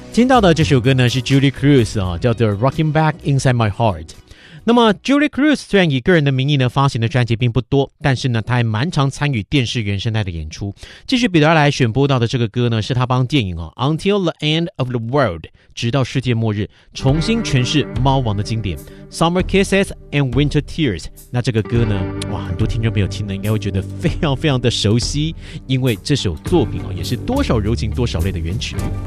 听到的这首歌呢是 Julie Cruz 叫做 Rocking Back Inside My Heart。那么 Julie Cruz 虽然以个人的名义呢发行的专辑并不多，但是呢她还蛮常参与电视原声带的演出。继续比较来选播到的这个歌呢，是她帮电影Until the End of the World 直到世界末日重新诠释猫王的经典 Summer Kisses and Winter Tears。 那这个歌呢，哇，很多听众朋友听了应该会觉得非常非常的熟悉，因为这首作品也是多少柔情多少泪的原曲。